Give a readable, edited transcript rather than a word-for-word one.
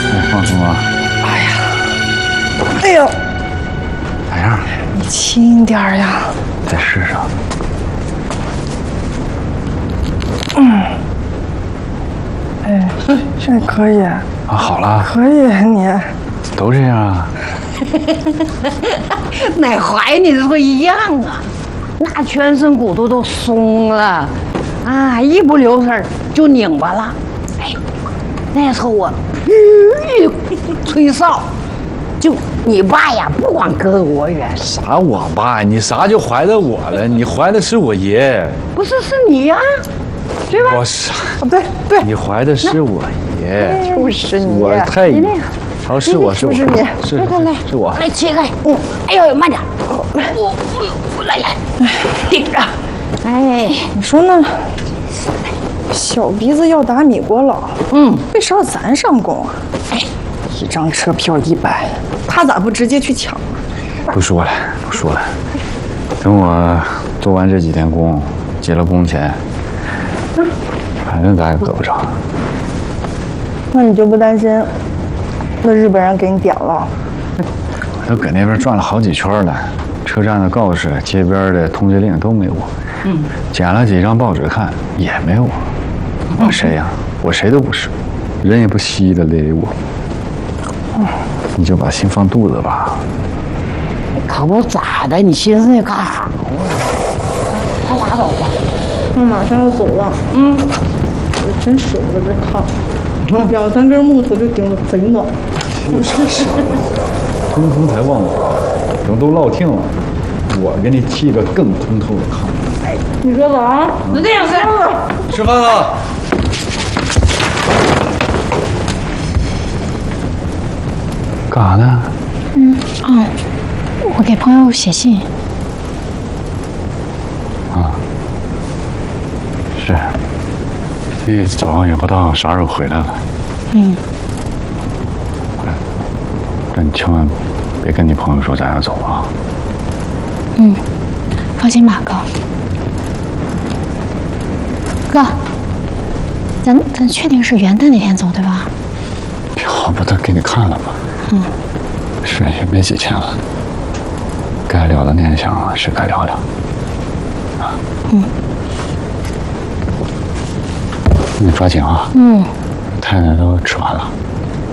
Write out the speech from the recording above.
放松啊！ 哎呀，哎呦， 咋样？ 你轻点儿呀！ 再试试。 哎，这可以啊， 好了。 可以你。 都这样啊。 那怀你这个一样啊，那全身骨头都松了，啊，一不留神就拧巴了。哎，那时候我吹哨，就你爸呀，不管隔多远， 啥我爸？你啥就怀的我了？你怀的是我爷。 不是你呀，对吧？ 我是。 对对， 你怀的是我爷。 就是你。 我太。好，是我是我。 是你。 是我。 来切开。哎呦，慢点。我来，顶着。哎， 你说那小鼻子要打米国佬，为啥咱上供啊？ 哎， 一张车票100，他咋不直接去抢啊？ 不说了，等我做完这几天工，结了工钱，反正咱也搁不着。 那你就不担心那日本人给你点了？ 我都搁那边转了好几圈了，车站的告示、街边的通缉令都没我。捡了几张报纸看，也没我。我谁呀？我谁都不是，人也不稀的累我。你就把心放肚子吧。 可不咋的，你寻思那干啥？他拉倒吧。 他马上要走了。我真舍不得这炕。2、3根木头就顶得贼暖。 是。通风才忘我，等都落听了，我给你砌个更通透的炕。 你说咋？ 就这样式。 吃饭了。干啥呢？ 我给朋友写信。 是。这早上也不知道啥时候回来了。但你千万别跟你朋友说咱要走啊。 放心吧，哥。哥，咱确定是元旦那天走对吧？ 票不都给你看了吗？是也没几天了，该了的念想是该了了。你抓紧啊。太太都吃完了。